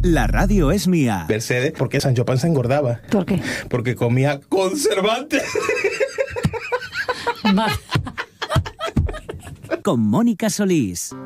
La radio es mía. Mercedes, ¿por qué Sancho Panza engordaba? ¿Por qué? Porque comía conservantes. Con Mónica Solís.